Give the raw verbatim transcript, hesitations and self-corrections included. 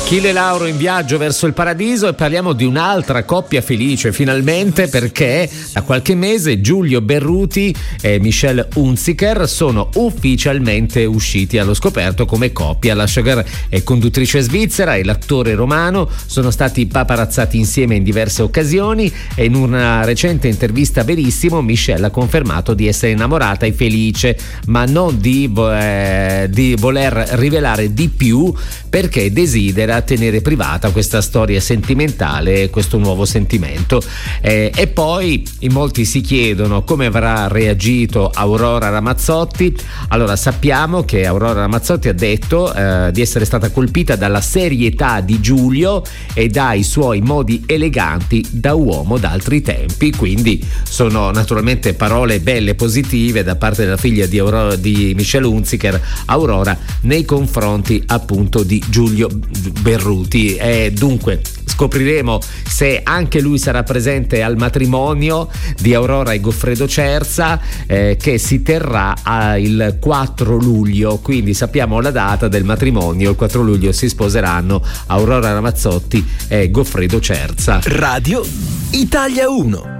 Achille Lauro in viaggio verso il paradiso, e parliamo di un'altra coppia felice finalmente, perché da qualche mese Giulio Berruti e Michelle Hunziker sono ufficialmente usciti allo scoperto come coppia. La showgirl e conduttrice svizzera e l'attore romano sono stati paparazzati insieme in diverse occasioni, e in una recente intervista Verissimo Michelle ha confermato di essere innamorata e felice, ma non di, eh, di voler rivelare di più, perché desidera tenere privata questa storia sentimentale, questo nuovo sentimento. Eh, e poi in molti si chiedono come avrà reagito Aurora Ramazzotti. Allora, sappiamo che Aurora Ramazzotti ha detto eh, di essere stata colpita dalla serietà di Giulio e dai suoi modi eleganti da uomo d'altri tempi, quindi sono naturalmente parole belle, positive da parte della figlia di, Aurora, di Michelle Hunziker, Aurora, nei confronti appunto di Giulio Berruti. E dunque scopriremo se anche lui sarà presente al matrimonio di Aurora e Goffredo Cerza, eh, che si terrà a, il quattro luglio, quindi sappiamo la data del matrimonio. Il quattro luglio si sposeranno Aurora Ramazzotti e Goffredo Cerza. Radio Italia uno.